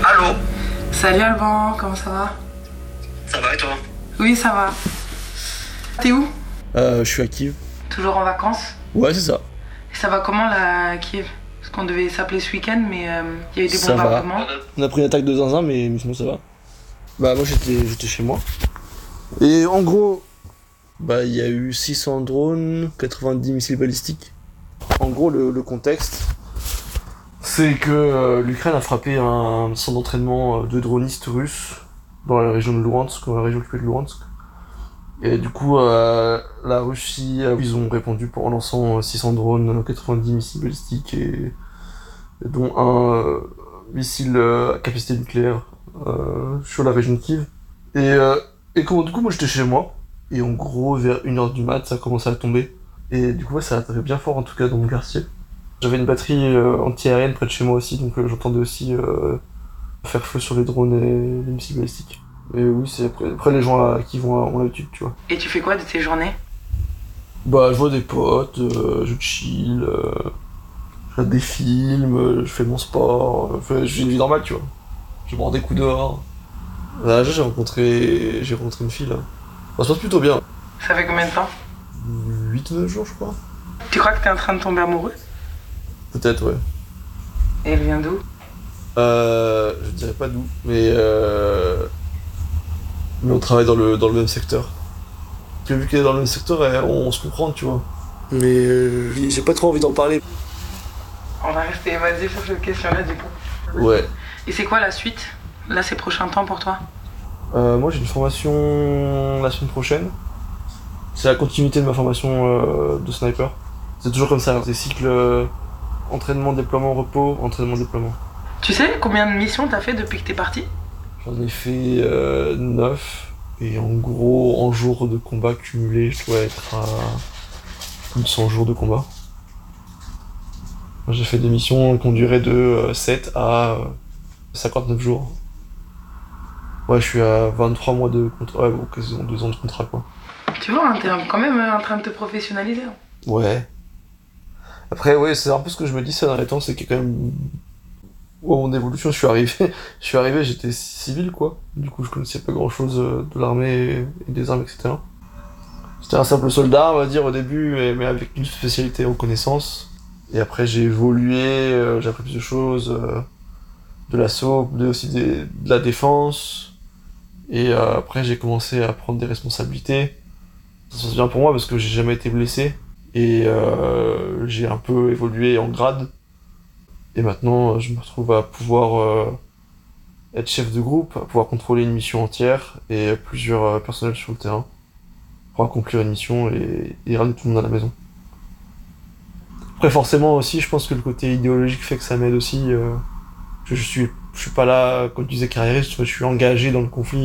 Allô? Salut Alban, comment ça va? Ça va et toi? Oui, ça va. T'es où? Je suis à Kiev. Toujours en vacances? Ouais, c'est ça. Et ça va comment là à Kiev? Parce qu'on devait s'appeler ce week-end, mais il y a eu des Ça va. bombardements. On a pris une attaque de zinzin, mais sinon ça va. Bah, moi j'étais chez moi. Et en gros, bah, il y a eu 600 drones, 90 missiles balistiques. En gros, le contexte, c'est que l'Ukraine a frappé un centre d'entraînement de dronistes russes dans la région de Luhansk, dans la région occupée de Luhansk. Et du coup, la Russie, ils ont répondu en lançant 600 drones, 90 missiles balistiques, et dont un missile à capacité nucléaire sur la région de Kiev. Et comment, du coup, moi j'étais chez moi, et en gros, vers 1h du mat, ça a commencé à tomber. Et du coup, ouais, ça a tapé bien fort, en tout cas, dans mon quartier. J'avais une batterie anti-aérienne près de chez moi aussi, donc j'entendais aussi faire feu sur les drones et les missiles balistiques. Et oui, c'est après les gens qui vont ont l'habitude, tu vois. Et tu fais quoi de tes journées? Bah, je vois des potes, je chill, je regarde des films, je fais mon sport, j'ai une vie normale, tu vois. Je bois des coups dehors. Là, j'ai rencontré une fille, là. Ça se passe plutôt bien. Ça fait combien de temps? 8-9 jours, je crois. Tu crois que t'es en train de tomber amoureux? Peut-être, ouais. Et elle vient d'où? Je dirais pas d'où, mais on travaille dans le même secteur. Puis vu qu'elle est dans le même secteur, on se comprend, tu vois. Mais j'ai pas trop envie d'en parler. On va rester évasé sur cette question-là du coup. Ouais. Et c'est quoi la suite? Là, ces prochains temps pour toi? Moi j'ai une formation la semaine prochaine. C'est la continuité de ma formation de sniper. C'est toujours comme ça, des cycles entraînement, déploiement, repos, entraînement, déploiement. Tu sais combien de missions t'as fait depuis que t'es parti? J'en ai fait 9. Et en gros, en jours de combat cumulé, je dois être à plus de 100 jours de combat. J'ai fait des missions qui ont duré de 7 à 59 jours. Ouais, je suis à 23 mois de contrat, ouais, bon, quasiment 2 ans de contrat, quoi. Tu vois, hein, t'es quand même en train de te professionnaliser. Ouais. Après, ouais, c'est un peu ce que je me dis ces derniers temps, c'est qu'il y a quand même... Ouais, mon évolution, je suis arrivé, j'étais civil, quoi. Du coup, je connaissais pas grand-chose de l'armée et des armes, etc. J'étais un simple soldat, on va dire, au début, mais avec une spécialité en connaissance. Et après, j'ai évolué, j'ai appris plus de choses, de l'assaut, aussi de la défense. Et après, j'ai commencé à prendre des responsabilités. Ça se passe bien pour moi parce que j'ai jamais été blessé. Et j'ai un peu évolué en grade. Et maintenant, je me retrouve à pouvoir être chef de groupe, à pouvoir contrôler une mission entière et plusieurs personnels sur le terrain pour accomplir une mission et ramener tout le monde à la maison. Après, forcément aussi, je pense que le côté idéologique fait que ça m'aide aussi. Je suis pas là, comme tu disais, carriériste, je suis engagé dans le conflit.